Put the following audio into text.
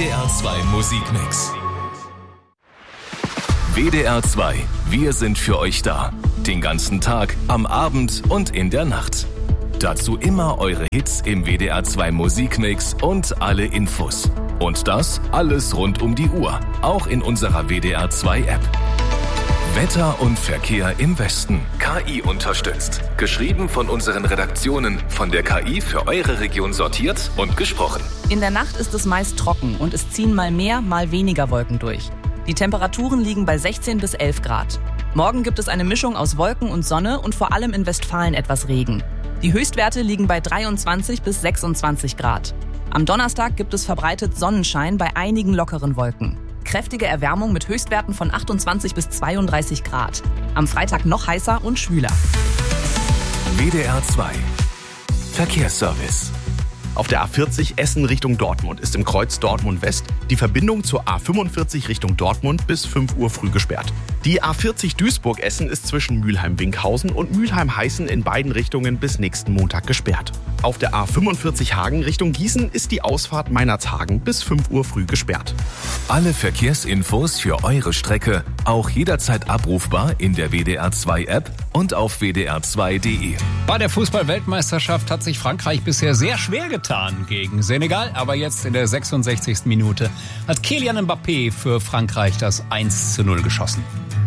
WDR 2 Musikmix. WDR 2, wir sind für euch da. Den ganzen Tag, am Abend und in der Nacht. Dazu immer eure Hits im WDR 2 Musikmix und alle Infos. Und das alles rund um die Uhr, auch in unserer WDR 2 App. Wetter und Verkehr im Westen. KI unterstützt. Geschrieben von unseren Redaktionen, von der KI für eure Region sortiert und gesprochen. In der Nacht ist es meist trocken und es ziehen mal mehr, mal weniger Wolken durch. Die Temperaturen liegen bei 16 bis 11 Grad. Morgen gibt es eine Mischung aus Wolken und Sonne und vor allem in Westfalen etwas Regen. Die Höchstwerte liegen bei 23 bis 26 Grad. Am Donnerstag gibt es verbreitet Sonnenschein bei einigen lockeren Wolken. Kräftige Erwärmung mit Höchstwerten von 28 bis 32 Grad. Am Freitag noch heißer und schwüler. WDR 2 Verkehrsservice. Auf der A40 Essen Richtung Dortmund ist im Kreuz Dortmund West die Verbindung zur A45 Richtung Dortmund bis 5 Uhr früh gesperrt. Die A40 Duisburg-Essen ist zwischen Mülheim-Winkhausen und Mülheim-Heißen in beiden Richtungen bis nächsten Montag gesperrt. Auf der A45 Hagen Richtung Gießen ist die Ausfahrt Meinerzhagen bis 5 Uhr früh gesperrt. Alle Verkehrsinfos für eure Strecke auch jederzeit abrufbar in der WDR 2 App und auf wdr2.de. Bei der Fußball-Weltmeisterschaft hat sich Frankreich bisher sehr schwer getan gegen Senegal, aber jetzt in der 66. Minute hat Kylian Mbappé für Frankreich das 1:0 geschossen.